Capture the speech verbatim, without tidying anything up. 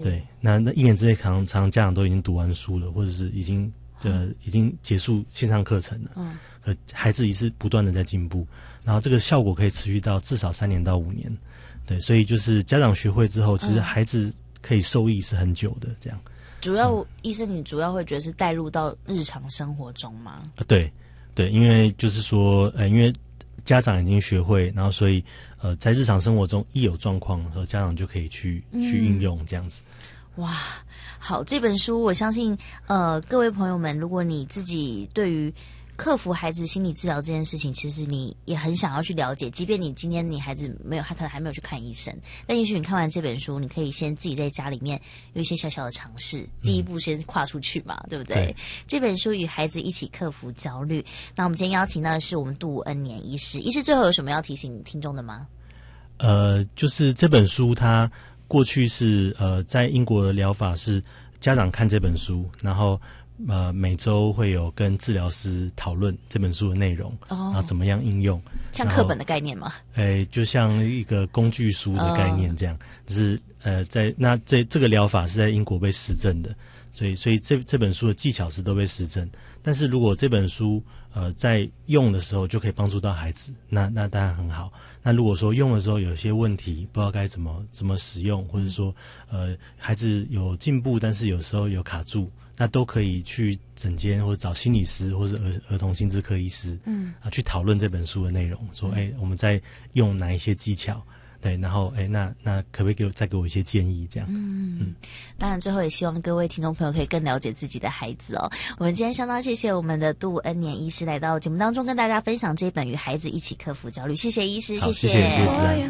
对，那那一年之内常常家长都已经读完书了，或者是已经呃、嗯、已经结束线上课程了，嗯，可孩子也是不断的在进步，然后这个效果可以持续到至少三年到五年，对，所以就是家长学会之后，其实孩子可以受益是很久的，这样。 主要、嗯、医生，你主要会觉得是带入到日常生活中吗？ 啊，对，对，因为就是说，呃，因为家长已经学会，然后所以呃，在日常生活中一有状况的时候，家长就可以去、嗯、去应用这样子。 哇，好，这本书我相信，呃，各位朋友们，如果你自己对于克服孩子心理治疗这件事情，其实你也很想要去了解，即便你今天你孩子没有，他可能还没有去看医生，但也许你看完这本书，你可以先自己在家里面有一些小小的尝试，第一步先跨出去嘛，嗯、对不对？对，这本书与孩子一起克服焦虑。那我们今天邀请到的是我们杜恩年医师，医师最后有什么要提醒听众的吗？ 呃，就是这本书它过去是呃在英国的疗法是家长看这本书，然后呃，每周会有跟治疗师讨论这本书的内容，哦、然后怎么样应用， 像课本的概念吗？ 诶，就像一个工具书的概念这样，只、哦、是呃，在那这这个疗法是在英国被实证的，所以所以这这本书的技巧是都被实证。但是如果这本书呃在用的时候就可以帮助到孩子，那那当然很好。那如果说用的时候有些问题，不知道该怎么怎么使用，或者说呃孩子有进步，但是有时候有卡住。那都可以去诊间或者找心理师或者儿儿童心智科医师，嗯啊，去讨论这本书的内容，说，哎、欸，我们在用哪一些技巧，对，然后，哎、欸，那那可不可以给我再给我一些建议？这样，嗯嗯。 当然，最后也希望各位听众朋友可以更了解自己的孩子哦。我们今天相当谢谢我们的杜恩年医师来到节目当中，跟大家分享这一本《与孩子一起克服焦虑》。谢谢医师，谢谢。 谢谢，谢谢。